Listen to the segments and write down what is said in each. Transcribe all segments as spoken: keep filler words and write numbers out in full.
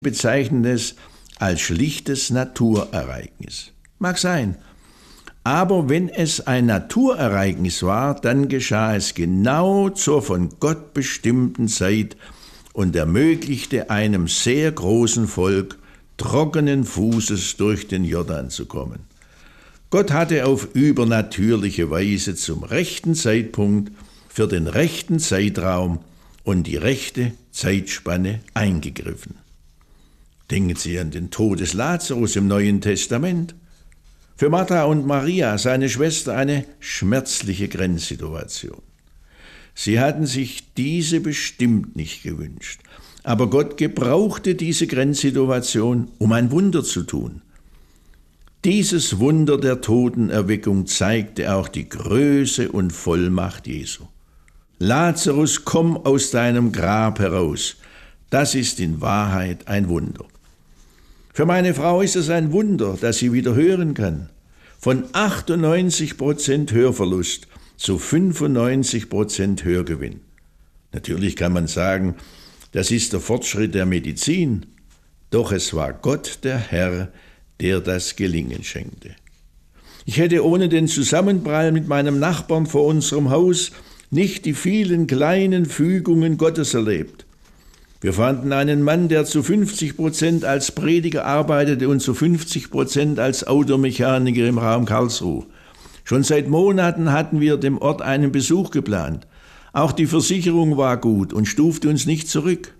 bezeichnen es als schlichtes Naturereignis. Mag sein, aber wenn es ein Naturereignis war, dann geschah es genau zur von Gott bestimmten Zeit und ermöglichte einem sehr großen Volk, trockenen Fußes durch den Jordan zu kommen. Gott hatte auf übernatürliche Weise zum rechten Zeitpunkt für den rechten Zeitraum und die rechte Zeitspanne eingegriffen. Denken Sie an den Tod des Lazarus im Neuen Testament. Für Martha und Maria, seine Schwester, eine schmerzliche Grenzsituation. Sie hatten sich diese bestimmt nicht gewünscht, aber Gott gebrauchte diese Grenzsituation, um ein Wunder zu tun. Dieses Wunder der Totenerweckung zeigte auch die Größe und Vollmacht Jesu. Lazarus, komm aus deinem Grab heraus. Das ist in Wahrheit ein Wunder. Für meine Frau ist es ein Wunder, dass sie wieder hören kann. Von achtundneunzig Prozent Hörverlust zu fünfundneunzig Prozent Hörgewinn. Natürlich kann man sagen, das ist der Fortschritt der Medizin, doch es war Gott, der Herr, der das Gelingen schenkte. Ich hätte ohne den Zusammenprall mit meinem Nachbarn vor unserem Haus nicht die vielen kleinen Fügungen Gottes erlebt. Wir fanden einen Mann, der zu fünfzig Prozent als Prediger arbeitete und zu fünfzig Prozent als Automechaniker im Raum Karlsruhe. Schon seit Monaten hatten wir dem Ort einen Besuch geplant. Auch die Versicherung war gut und stufte uns nicht zurück.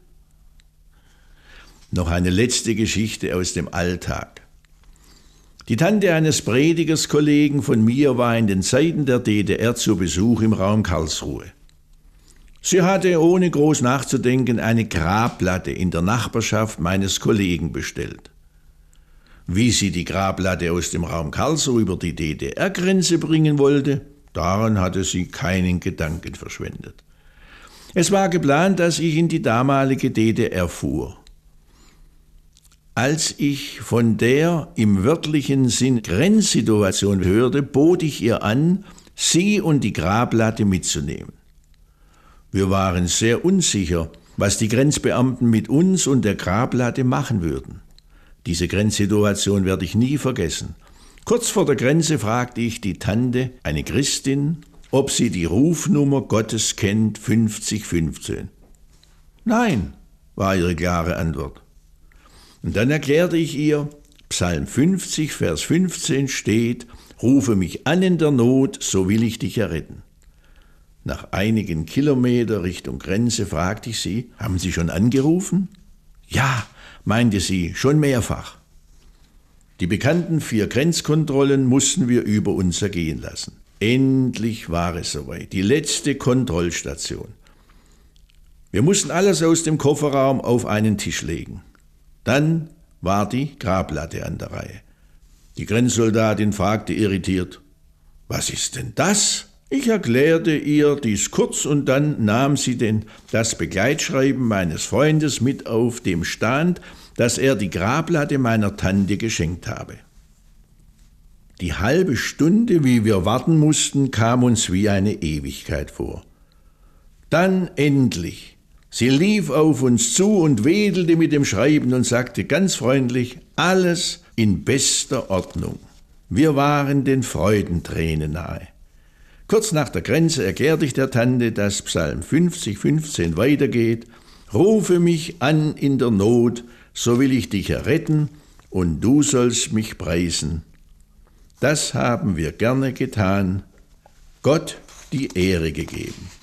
Noch eine letzte Geschichte aus dem Alltag. Die Tante eines Predigerskollegen von mir war in den Zeiten der D D R zu Besuch im Raum Karlsruhe. Sie hatte, ohne groß nachzudenken, eine Grabplatte in der Nachbarschaft meines Kollegen bestellt. Wie sie die Grabplatte aus dem Raum Karlsruhe über die D D R-Grenze bringen wollte, daran hatte sie keinen Gedanken verschwendet. Es war geplant, dass ich in die damalige D D R fuhr. Als ich von der im wörtlichen Sinn Grenzsituation hörte, bot ich ihr an, sie und die Grabplatte mitzunehmen. Wir waren sehr unsicher, was die Grenzbeamten mit uns und der Grabplatte machen würden. Diese Grenzsituation werde ich nie vergessen. Kurz vor der Grenze fragte ich die Tante, eine Christin, ob sie die Rufnummer Gottes kennt, fünfzig fünfzehn. Nein, war ihre klare Antwort. Und dann erklärte ich ihr, Psalm fünfzig, Vers fünfzehn steht, rufe mich an in der Not, so will ich dich erretten. Nach einigen Kilometern Richtung Grenze fragte ich sie, haben Sie schon angerufen? Ja, meinte sie, schon mehrfach. Die bekannten vier Grenzkontrollen mussten wir über uns ergehen lassen. Endlich war es soweit, die letzte Kontrollstation. Wir mussten alles aus dem Kofferraum auf einen Tisch legen. Dann war die Grabplatte an der Reihe. Die Grenzsoldatin fragte irritiert, was ist denn das? Ich erklärte ihr dies kurz und dann nahm sie den, das Begleitschreiben meines Freundes mit, auf dem stand, dass er die Grabplatte meiner Tante geschenkt habe. Die halbe Stunde, wie wir warten mussten, kam uns wie eine Ewigkeit vor. Dann endlich. Sie lief auf uns zu und wedelte mit dem Schreiben und sagte ganz freundlich, alles in bester Ordnung. Wir waren den Freudentränen nahe. Kurz nach der Grenze erklärte ich der Tante, dass Psalm fünfzig fünfzehn weitergeht, rufe mich an in der Not, so will ich dich erretten und du sollst mich preisen. Das haben wir gerne getan, Gott die Ehre gegeben.